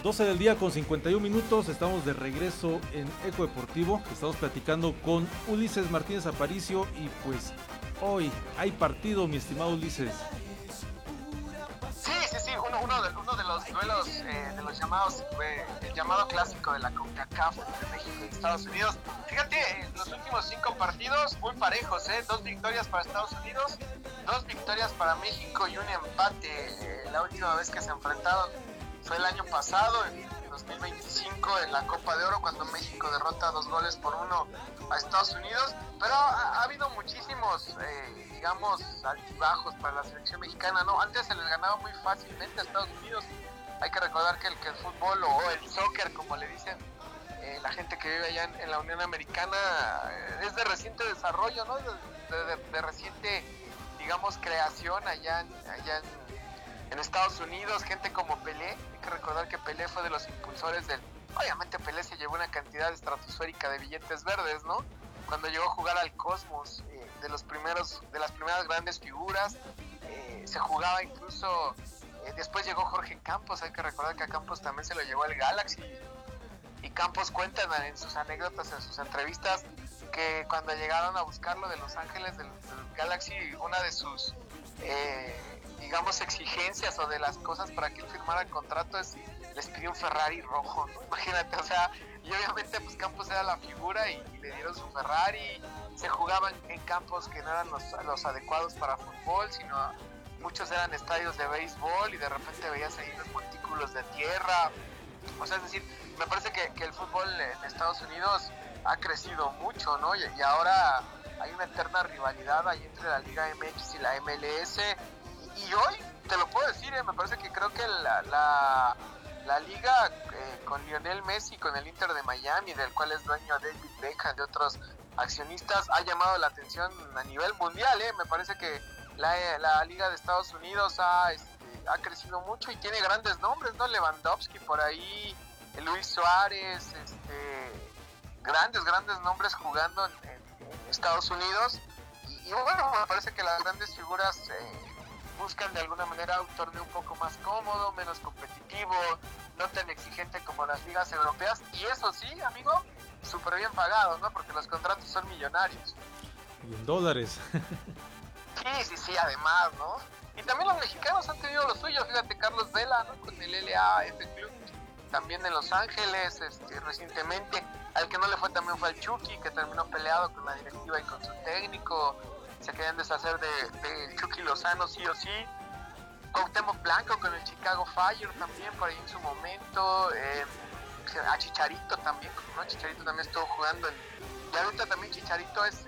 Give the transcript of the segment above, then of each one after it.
12 del día con 51 minutos, estamos de regreso en Eco Deportivo, estamos platicando con Ulises Martínez Aparicio y pues hoy hay partido, mi estimado Ulises. Sí, uno de los duelos de los llamados, el llamado clásico de la CONCACAF entre México y Estados Unidos. Fíjate, los últimos 5 partidos muy parejos, 2 victorias para Estados Unidos, 2 victorias para México y un empate. La última vez que se enfrentaron fue el año pasado, en 2025, en la Copa de Oro, cuando México derrota 2-1 a Estados Unidos. Pero ha habido muchísimos, digamos, altibajos para la selección mexicana, ¿no? Antes se les ganaba muy fácilmente a Estados Unidos. Hay que recordar que el fútbol o el soccer, como le dicen la gente que vive allá en la Unión Americana, es de reciente desarrollo, ¿no? De reciente, digamos, creación allá en Estados Unidos. Gente como Pelé, hay que recordar que Pelé fue de los impulsores obviamente Pelé se llevó una cantidad estratosférica de billetes verdes, ¿no? Cuando llegó a jugar al Cosmos, de las primeras grandes figuras, se jugaba incluso, después llegó Jorge Campos. Hay que recordar que a Campos también se lo llevó el Galaxy, y Campos cuenta en sus anécdotas, en sus entrevistas, que cuando llegaron a buscarlo de Los Ángeles, del Galaxy, una de sus digamos exigencias o de las cosas para que él firmara el contrato les pidió un Ferrari rojo, ¿no? Imagínate, o sea, y obviamente pues Campos era la figura y le dieron su Ferrari. Se jugaban en campos que no eran los adecuados para fútbol, sino muchos eran estadios de béisbol, y de repente veías ahí los montículos de tierra. O sea, es decir, me parece que el fútbol en Estados Unidos ha crecido mucho, ¿no? Y ahora hay una eterna rivalidad ahí entre la Liga MX y la MLS. Y hoy, te lo puedo decir, me parece que creo que la liga con Lionel Messi, con el Inter de Miami, del cual es dueño David Beckham, de otros accionistas, ha llamado la atención a nivel mundial. Me parece que la liga de Estados Unidos ha crecido mucho y tiene grandes nombres, ¿no? Lewandowski por ahí, Luis Suárez, grandes nombres jugando en Estados Unidos. Y bueno, me parece que las grandes figuras buscan de alguna manera un torneo un poco más cómodo, menos competitivo, no tan exigente como las ligas europeas, y eso sí, amigo, súper bien pagado, ¿no? Porque los contratos son millonarios. Y en dólares. Sí, además, ¿no? Y también los mexicanos han tenido lo suyo. Fíjate, Carlos Vela, ¿no? Con el LAF Club, también en Los Ángeles, recientemente. Al que no le fue también fue al Chucky, que terminó peleado con la directiva y con su técnico. Se querían deshacer de Chucky Lozano sí o sí. Cuauhtémoc Blanco con el Chicago Fire también por ahí en su momento. A Chicharito también, ¿no? Chicharito también estuvo jugando y ahorita también Chicharito es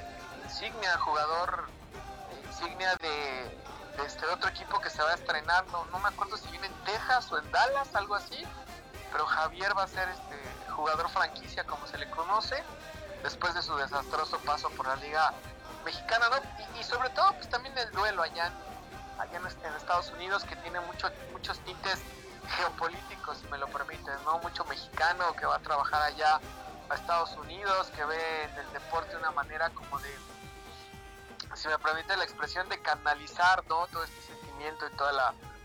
jugador insignia de otro equipo que se va a estrenar. No me acuerdo si viene en Texas o en Dallas, algo así, pero Javier va a ser jugador franquicia, como se le conoce, después de su desastroso paso por la Liga Mexicana, ¿no? Y sobre todo pues también el duelo allá en Estados Unidos, que tiene muchos tintes geopolíticos, si me lo permiten, ¿no? Mucho mexicano que va a trabajar allá a Estados Unidos, que ve en el deporte una manera como de, si me permite la expresión, de canalizar, ¿no? Todo este sentimiento y toda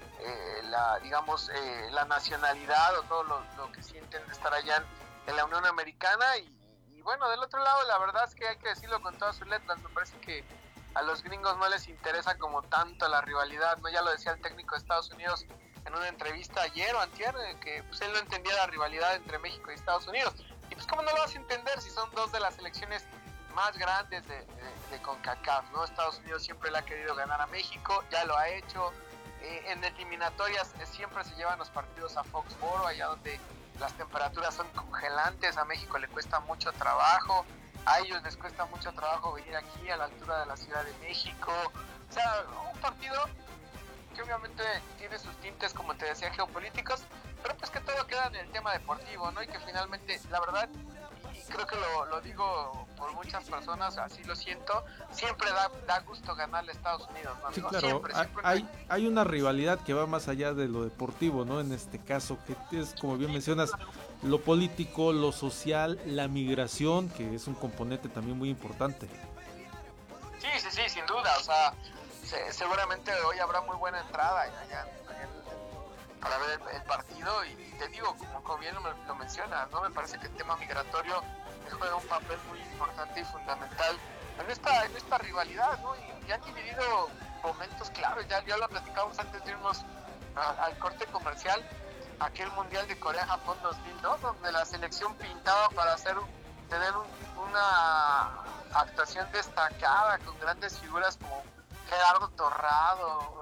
la nacionalidad, o todo lo que sienten de estar allá en la Unión Americana. Y bueno, del otro lado, la verdad es que hay que decirlo con todas sus letras, me parece que a los gringos no les interesa como tanto la rivalidad, ¿no? Ya lo decía el técnico de Estados Unidos en una entrevista ayer o antier, que pues él no entendía la rivalidad entre México y Estados Unidos. Y pues cómo no lo vas a entender si son dos de las selecciones más grandes de CONCACAF, ¿no? Estados Unidos siempre le ha querido ganar a México, ya lo ha hecho. En eliminatorias siempre se llevan los partidos a Foxboro, allá donde las temperaturas son congelantes. A México le cuesta mucho trabajo, a ellos les cuesta mucho trabajo venir aquí a la altura de la Ciudad de México. O sea, un partido que obviamente tiene sus tintes, como te decía, geopolíticos, pero pues que todo queda en el tema deportivo, ¿no? Y que finalmente, la verdad, y creo que lo digo por muchas personas, así lo siento, siempre da gusto ganarle a Estados Unidos, ¿no? Sí, claro, siempre hay una rivalidad que va más allá de lo deportivo, ¿no? En este caso, que es, como bien mencionas, lo político, lo social, la migración, que es un componente también muy importante. Sí, sin duda, o sea, seguramente hoy habrá muy buena entrada allá para ver el partido. ¿no? Y te digo, como bien lo mencionas, ¿no? Me parece que el tema migratorio juega un papel muy importante y fundamental en esta rivalidad, ¿no? Y han dividido momentos claros, ya lo platicábamos antes de irnos al corte comercial, aquel Mundial de Corea-Japón 2002, donde la selección pintaba para tener una actuación destacada con grandes figuras como Gerardo Torrado,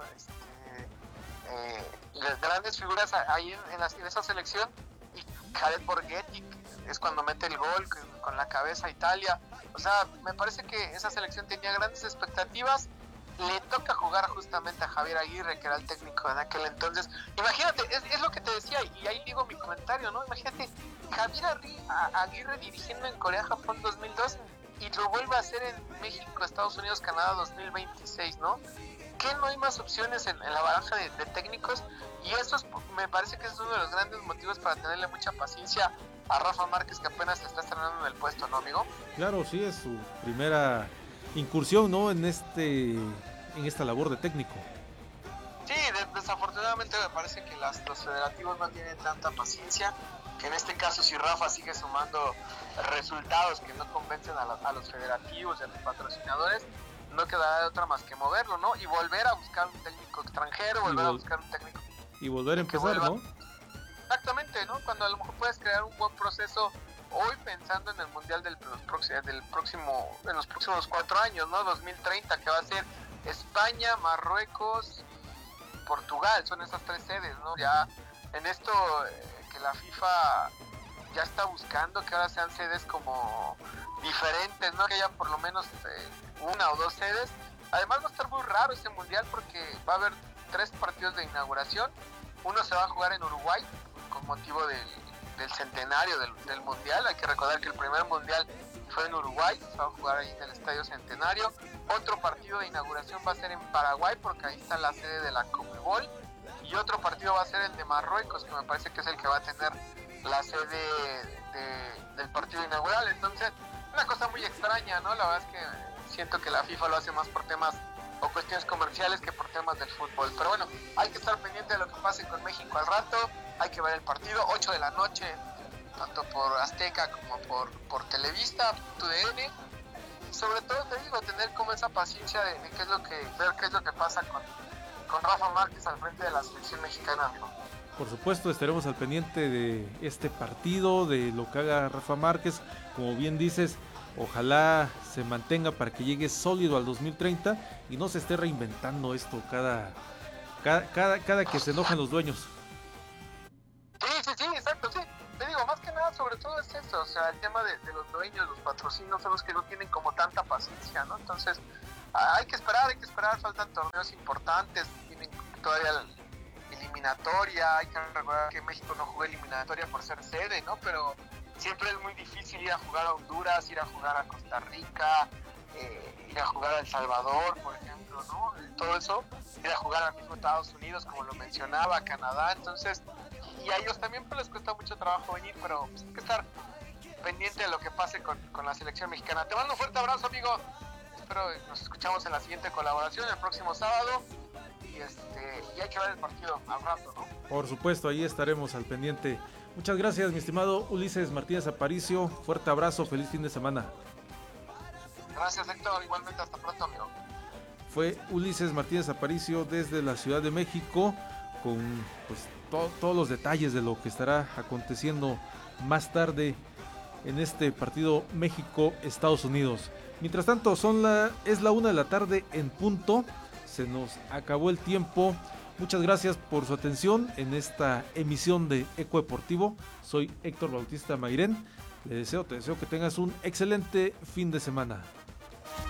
grandes figuras ahí en esa selección, y Jared Borghetti es cuando mete el gol con la cabeza a Italia. O sea, me parece que esa selección tenía grandes expectativas. Le toca jugar justamente a Javier Aguirre, que era el técnico en aquel entonces. Imagínate, es lo que te decía, y ahí digo mi comentario, ¿no? Imagínate, Javier Aguirre dirigiendo en Corea-Japón 2002 y lo vuelve a hacer en México, Estados Unidos, Canadá 2026, ¿no? ¿Qué no hay más opciones en la baraja de técnicos? Y eso me parece que es uno de los grandes motivos para tenerle mucha paciencia a Rafa Márquez, que apenas se está estrenando en el puesto, ¿no, amigo? Claro, sí, es su primera incursión, ¿no? en esta labor de técnico. Sí, desafortunadamente me parece que los federativos no tienen tanta paciencia, que en este caso si Rafa sigue sumando resultados que no convencen a los federativos y a los patrocinadores, no quedará de otra más que moverlo, ¿no? Y volver a buscar un técnico extranjero, volver a buscar un técnico... Y volver a empezar, ¿no? Exactamente, ¿no? Cuando a lo mejor puedes crear un buen proceso hoy pensando en el Mundial en los próximos 4 años, ¿no? 2030, que va a ser España, Marruecos y Portugal, son esas 3 sedes, ¿no? Ya en esto que la FIFA ya está buscando que ahora sean sedes como diferentes, ¿no? Que haya por lo menos 1 o 2 sedes. Además va a estar muy raro ese Mundial porque va a haber 3 partidos de inauguración. Uno se va a jugar en Uruguay con motivo del centenario del Mundial. Hay que recordar que el primer Mundial fue en Uruguay, se va a jugar ahí en el Estadio Centenario. Otro partido de inauguración va a ser en Paraguay porque ahí está la sede de la Conmebol. Y otro partido va a ser el de Marruecos, que me parece que es el que va a tener la sede del partido inaugural. Entonces, una cosa muy extraña, ¿no? La verdad es que siento que la FIFA lo hace más por temas o cuestiones comerciales que por temas del fútbol. Pero bueno, hay que estar pendiente de lo que pase con México al rato. Hay que ver el partido, 8 de la noche, tanto por Azteca como por Televisa, TUDN. Sobre todo te digo, tener como esa paciencia de ver qué es lo que pasa con Rafa Márquez al frente de la selección mexicana, amigo. Por supuesto, estaremos al pendiente de este partido, de lo que haga Rafa Márquez. Como bien dices, ojalá se mantenga para que llegue sólido al 2030 y no se esté reinventando esto cada que se enojan los dueños. Sí, exacto, sí. Te digo, más que nada, sobre todo es eso, o sea, el tema de los dueños, los patrocinios, son los que no tienen como tanta paciencia, ¿no? Entonces, hay que esperar, faltan torneos importantes, tienen todavía la eliminatoria, hay que recordar que México no jugó eliminatoria por ser sede, ¿no? Pero siempre es muy difícil ir a jugar a Honduras, ir a jugar a Costa Rica, ir a jugar a El Salvador, por ejemplo, ¿no? Todo eso, ir a jugar al mismo Estados Unidos, como lo mencionaba, Canadá. Entonces, y a ellos también pues les cuesta mucho trabajo venir, pero pues, hay que estar pendiente de lo que pase con la selección mexicana. Te mando un fuerte abrazo, amigo. Espero nos escuchamos en la siguiente colaboración el próximo sábado. Y hay que ver el partido al rato, ¿no? Por supuesto, ahí estaremos al pendiente. Muchas gracias, mi estimado Ulises Martínez Aparicio. Fuerte abrazo, feliz fin de semana. Gracias, Héctor. Igualmente, hasta pronto, amigo. Fue Ulises Martínez Aparicio desde la Ciudad de México con pues, todos los detalles de lo que estará aconteciendo más tarde en este partido México-Estados Unidos. Mientras tanto, es la 1 de la tarde en punto. Se nos acabó el tiempo. Muchas gracias por su atención en esta emisión de Eco Deportivo. Soy Héctor Bautista Mairén. Te deseo que tengas un excelente fin de semana.